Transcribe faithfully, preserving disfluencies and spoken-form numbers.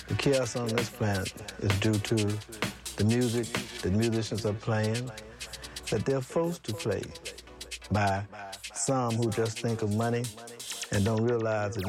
The chaos on this planet is due to the music that musicians are playing, that they're forced to play by some who just think of money and don't realize that